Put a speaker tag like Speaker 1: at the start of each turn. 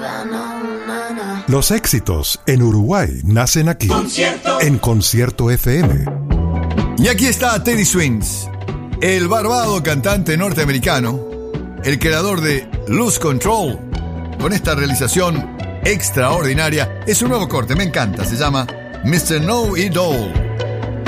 Speaker 1: Los éxitos en Uruguay nacen aquí, en Concierto FM.
Speaker 2: Y aquí está Teddy Swims, el barbado cantante norteamericano, el creador de Lose Control, con esta realización extraordinaria. Es un nuevo corte, me encanta, se llama Mr. Know It All.